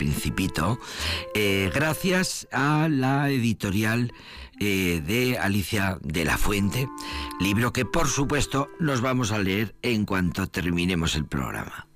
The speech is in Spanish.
Principito, gracias a la editorial de Alicia de la Fuente, libro que por supuesto nos vamos a leer en cuanto terminemos el programa.